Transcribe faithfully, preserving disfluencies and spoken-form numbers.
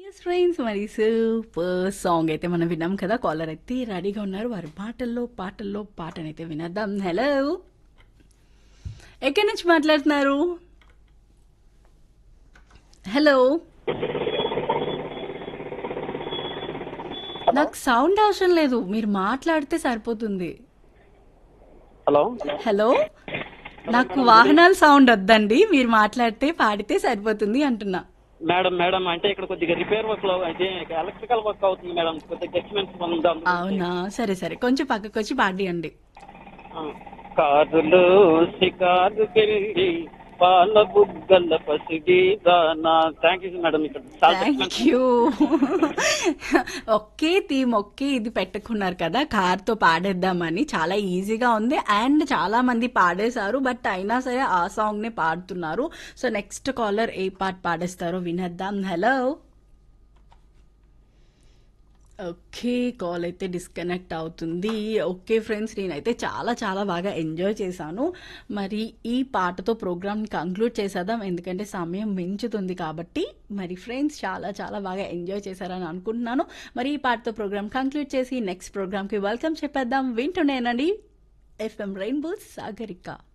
Yes friends, మరి super song అయితే మనం విన్నాం కదా. కాలర్ అయితే రెడీగా ఉన్నారు. వారి పాటల్లో పాటల్లో పాటనైతే వినేద్దాం. హలో, ఎక్కడి నుంచి మాట్లాడుతున్నారు? హలో, హలో నాకు సౌండ్ అవసరం లేదు, మీరు మాట్లాడితే సరిపోతుంది. హలో హలో, హలో నాకు మేడం, గుడ్ ఈవినింగ్. వాహనాల సౌండ్ వద్దండి, మీరు మాట్లాడితే పాడితే సరిపోతుంది అంటున్నా. మేడం మేడం అంటే ఇక్కడ కొద్దిగా రిపేర్ వర్క్ లో అయితే ఎలక్ట్రికల్ వర్క్ అవుతుంది మేడం, కొద్దిగా గెస్ట్మెంట్స్ ఉంది అందు గురించి. అవునా, సరే సరే, కొంచెం పక్కకు వచ్చి పాడియండి. ఆ, కారులో షికారుకెళ్ళి పాల బుగ్గల పసిడి దానా. థ్యాంక్ యూ మేడం, ఇక్కడ చాలా థ్యాంక్ గెస్ట్మెంట్స్ యూ. ఉంది. ఒకే థీమ్, ఒకే ఇది పెట్టుకున్నారు కదా, కార్తో పాడేద్దామని. చాలా ఈజీగా ఉంది అండ్ చాలా మంది పాడేశారు, బట్ అయినా సరే ఆ సాంగ్ నే పాడుతున్నారు. సో నెక్స్ట్ కాలర్ ఏ పాట పాడేస్తారో వినేద్దాం. హలో. ఓకే, కాల్ అయితే డిస్కనెక్ట్ అవుతుంది. ఓకే ఫ్రెండ్స్, నేనైతే చాలా చాలా బాగా ఎంజాయ్ చేశాను. మరి ఈ పాటతో ప్రోగ్రామ్ని కంక్లూడ్ చేసేద్దాం, ఎందుకంటే సమయం మించుతుంది కాబట్టి. మరి ఫ్రెండ్స్, చాలా చాలా బాగా ఎంజాయ్ చేశారని అనుకుంటున్నాను. మరి ఈ పాటతో ప్రోగ్రామ్ కంక్లూడ్ చేసి నెక్స్ట్ ప్రోగ్రామ్కి వెల్కమ్ చెప్పేద్దాం. వింటూనేనండి ఎఫ్ఎం రెయిన్బో సాగరిక.